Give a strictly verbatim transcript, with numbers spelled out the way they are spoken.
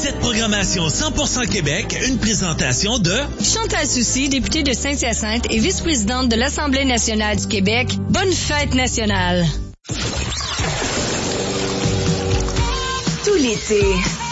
Cette programmation cent pour cent Québec, une présentation de Chantal Soucy, députée de Saint-Hyacinthe et vice-présidente de l'Assemblée nationale du Québec. Bonne fête nationale! Tout l'été,